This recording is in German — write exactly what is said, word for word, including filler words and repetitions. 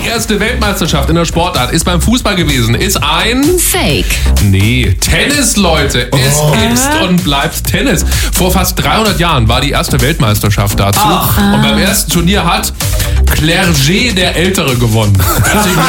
erste Weltmeisterschaft in der Sportart ist beim Fußball gewesen. Ist ein... Fake. Nee, Tennis, Leute. Es Oh. ist und bleibt Tennis. Vor fast dreihundert Jahren war die erste Weltmeisterschaft dazu. Ach. Und beim ersten Turnier hat Clerget der Ältere gewonnen. Herzlichen